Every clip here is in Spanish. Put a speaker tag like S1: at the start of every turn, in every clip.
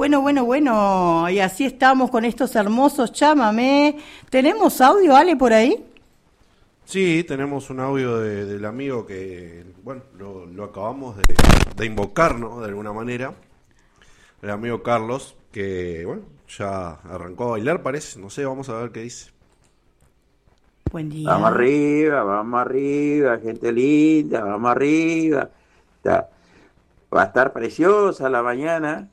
S1: Bueno. Y así estamos con estos hermosos chámame. ¿Tenemos audio, Ale, por ahí?
S2: Sí, tenemos un audio del amigo que, bueno, lo acabamos de invocar, ¿no? De alguna manera. El amigo Carlos, que, bueno, ya arrancó a bailar, parece. No sé, vamos a ver qué dice.
S1: Buen día.
S3: Vamos arriba, gente linda, vamos arriba. Va a estar preciosa la mañana.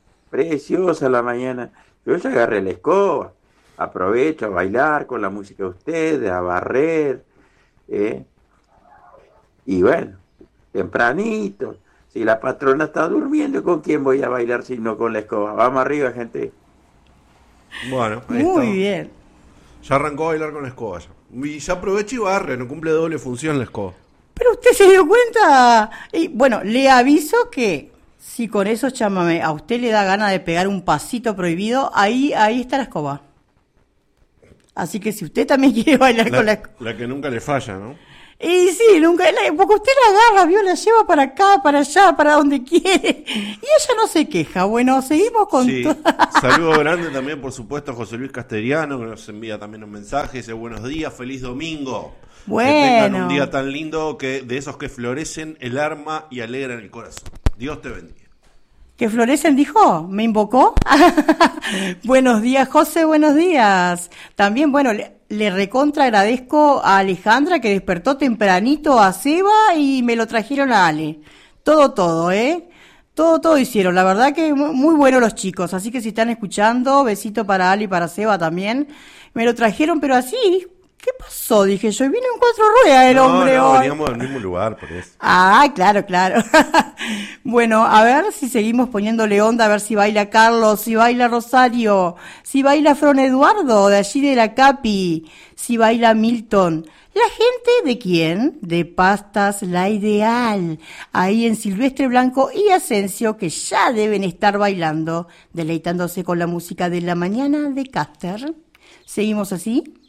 S3: Yo ya agarré la escoba, aprovecho a bailar con la música de ustedes, a barrer, y bueno, tempranito, si la patrona está durmiendo, ¿con quién voy a bailar si no con la escoba? Vamos arriba, gente.
S2: Bueno, ahí
S1: Muy
S2: está.
S1: bien.
S2: Ya arrancó a bailar con la escoba ya. Y ya aprovecha y barre, no cumple doble función la escoba.
S1: Pero usted se dio cuenta. Y bueno, le aviso que si con esos chámame a usted le da gana de pegar un pasito prohibido, ahí está la escoba. Así que si usted también quiere bailar con la escoba.
S2: La que nunca le falla, ¿no?
S1: Y sí, porque usted la agarra, vio, la lleva para acá, para allá, para donde quiere. Y ella no se queja. Bueno, seguimos con
S2: Sí, saludo grande también, por supuesto, a José Luis Castellano, que nos envía también un mensaje, dice buenos días, feliz domingo.
S1: Bueno.
S2: Que tengan un día tan lindo, que de esos que florecen el alma y alegran el corazón. Dios te bendiga.
S1: ¿Que florecen dijo? ¿Me invocó? Buenos días, José, buenos días. También, bueno, le recontra agradezco a Alejandra que despertó tempranito a Seba y me lo trajeron a Ale. Todo, Todo hicieron. La verdad que muy buenos los chicos. Así que si están escuchando, besito para Ale y para Seba también. Me lo trajeron, pero así. ¿Qué pasó? Dije yo, vino en 4 ruedas el hombre hoy.
S2: Veníamos del mismo lugar, por eso.
S1: Ah, claro. Bueno, a ver si seguimos poniéndole onda, a ver si baila Carlos, si baila Rosario, si baila Fron Eduardo, de allí de la Capi, si baila Milton. ¿La gente de quién? De Pastas La Ideal, ahí en Silvestre Blanco y Asensio, que ya deben estar bailando, deleitándose con la música de la mañana de Caster. ¿Seguimos así?